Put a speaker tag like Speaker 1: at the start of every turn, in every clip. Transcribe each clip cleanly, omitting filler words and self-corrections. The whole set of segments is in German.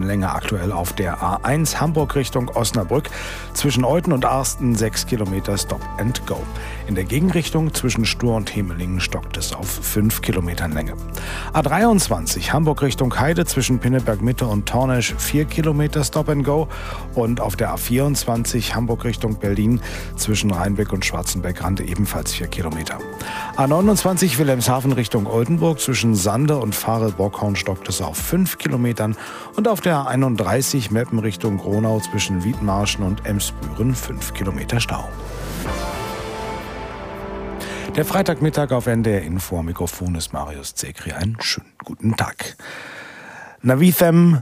Speaker 1: Länge aktuell auf der A1 Hamburg Richtung Osnabrück. Zwischen Euthen und Arsten 6 Kilometer Stop and Go. In der Gegenrichtung zwischen Stur und Hemelingen stockt es auf 5 Kilometern Länge. A23 Hamburg Richtung Heide zwischen Pinneberg Mitte und Tornesch 4 Kilometer Stop and Go. Und auf der A24 Hamburg Richtung Berlin zwischen Rheinbeck und Schwarzenberg-Rande ebenfalls 4 Kilometer. A29 Wilhelmshaven Richtung Oldenburg zwischen Sande und Farel-Bockhorn stockt es auf 5 Kilometern. Und auf der A31 Meppen Richtung Gronau zwischen Wiedmarschen und Emsbüren 5 Kilometer Stau. Der Freitagmittag auf NDR Info. Am Mikrofon ist Marius Zekri. Einen schönen guten Tag. Navanithem,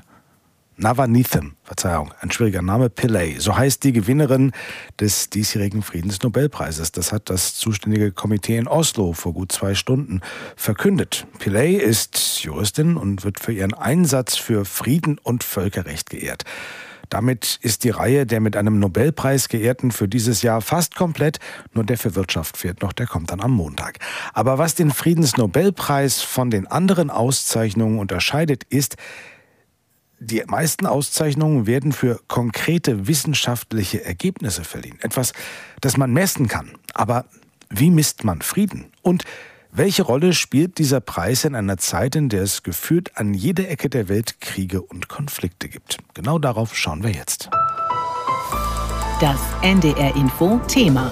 Speaker 1: ein schwieriger Name, Pillay. So heißt die Gewinnerin des diesjährigen Friedensnobelpreises. Das hat das zuständige Komitee in Oslo vor gut 2 Stunden verkündet. Pillay ist Juristin und wird für ihren Einsatz für Frieden und Völkerrecht geehrt. Damit ist die Reihe der mit einem Nobelpreis geehrten für dieses Jahr fast komplett. Nur der für Wirtschaft fehlt noch, der kommt dann am Montag. Aber was den Friedensnobelpreis von den anderen Auszeichnungen unterscheidet, ist, die meisten Auszeichnungen werden für konkrete wissenschaftliche Ergebnisse verliehen. Etwas, das man messen kann. Aber wie misst man Frieden? Und welche Rolle spielt dieser Preis in einer Zeit, in der es gefühlt an jeder Ecke der Welt Kriege und Konflikte gibt? Genau darauf schauen wir jetzt.
Speaker 2: Das NDR Info Thema.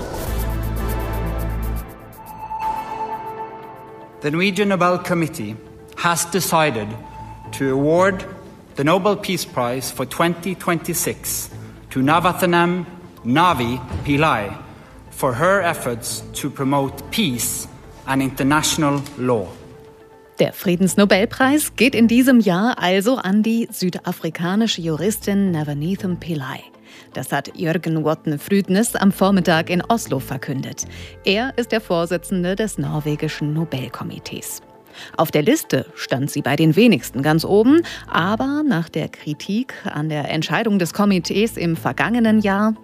Speaker 3: The Norwegian Nobel Committee has decided to award the Nobel Peace Prize for 2026 to Navathanam Navi Pillay for her efforts to promote peace and international law.
Speaker 2: Der Friedensnobelpreis geht in diesem Jahr also an die südafrikanische Juristin Navanithem Pillay. Das hat Jørgen Watne Frydnes am Vormittag in Oslo verkündet. Er ist der Vorsitzende des norwegischen Nobelkomitees. Auf der Liste stand sie bei den wenigsten ganz oben, aber nach der Kritik an der Entscheidung des Komitees im vergangenen Jahr.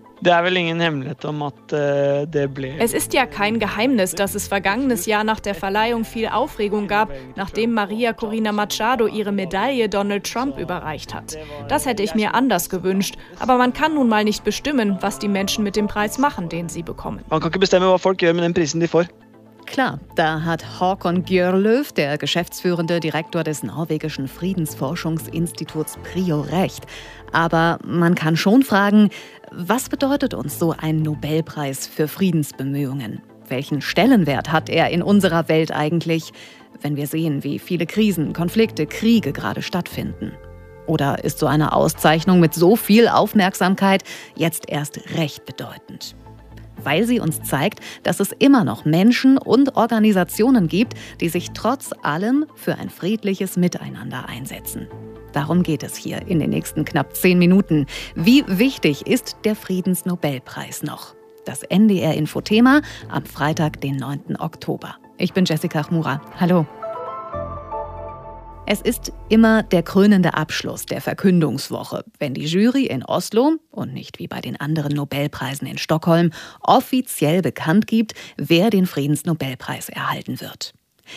Speaker 4: Es ist ja kein Geheimnis, dass es vergangenes Jahr nach der Verleihung viel Aufregung gab, nachdem Maria Corina Machado ihre Medaille Donald Trump überreicht hat. Das hätte ich mir anders gewünscht, aber man kann nun mal nicht bestimmen, was die Menschen mit dem Preis machen, den sie bekommen.
Speaker 5: Man kann nicht bestimmen, was Folk gjør med den prisen de får.
Speaker 2: Klar, da hat Håkon Gjørløv, der geschäftsführende Direktor des norwegischen Friedensforschungsinstituts PRIO, recht. Aber man kann schon fragen, was bedeutet uns so ein Nobelpreis für Friedensbemühungen? Welchen Stellenwert hat er in unserer Welt eigentlich, wenn wir sehen, wie viele Krisen, Konflikte, Kriege gerade stattfinden? Oder ist so eine Auszeichnung mit so viel Aufmerksamkeit jetzt erst recht bedeutend? Weil sie uns zeigt, dass es immer noch Menschen und Organisationen gibt, die sich trotz allem für ein friedliches Miteinander einsetzen. Darum geht es hier in den nächsten knapp 10 Minuten. Wie wichtig ist der Friedensnobelpreis noch? Das NDR-Info-Thema am Freitag, den 9. Oktober. Ich bin Jessica Chmura. Hallo. Es ist immer der krönende Abschluss der Verkündungswoche, wenn die Jury in Oslo und nicht wie bei den anderen Nobelpreisen in Stockholm offiziell bekannt gibt, wer den Friedensnobelpreis erhalten wird.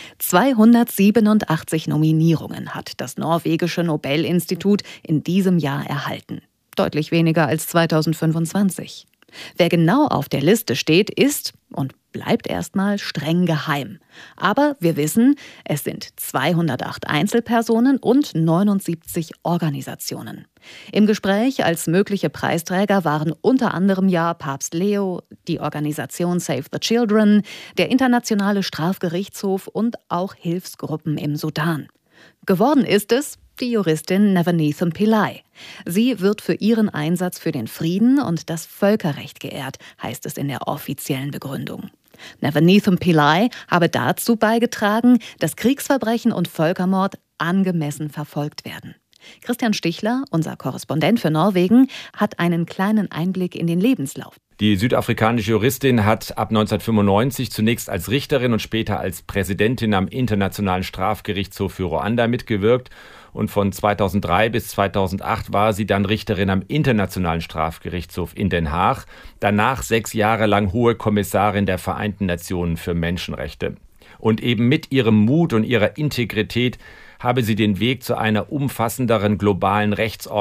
Speaker 2: 287 Nominierungen hat das norwegische Nobelinstitut in diesem Jahr erhalten. Deutlich weniger als 2025. Wer genau auf der Liste steht, ist und bleibt erstmal streng geheim. Aber wir wissen, es sind 208 Einzelpersonen und 79 Organisationen. Im Gespräch als mögliche Preisträger waren unter anderem Papst Leo, die Organisation Save the Children, der Internationale Strafgerichtshof und auch Hilfsgruppen im Sudan. Geworden ist es die Juristin Navanithem Pillay. Sie wird für ihren Einsatz für den Frieden und das Völkerrecht geehrt, heißt es in der offiziellen Begründung. Navanithem Pillay habe dazu beigetragen, dass Kriegsverbrechen und Völkermord angemessen verfolgt werden. Christian Stichler, unser Korrespondent für Norwegen, hat einen kleinen Einblick in den Lebenslauf.
Speaker 6: Die südafrikanische Juristin hat ab 1995 zunächst als Richterin und später als Präsidentin am Internationalen Strafgerichtshof für Ruanda mitgewirkt. Und von 2003 bis 2008 war sie dann Richterin am Internationalen Strafgerichtshof in Den Haag. Danach 6 Jahre lang Hohe Kommissarin der Vereinten Nationen für Menschenrechte. Und eben mit ihrem Mut und ihrer Integrität habe sie den Weg zu einer umfassenderen globalen Rechtsordnung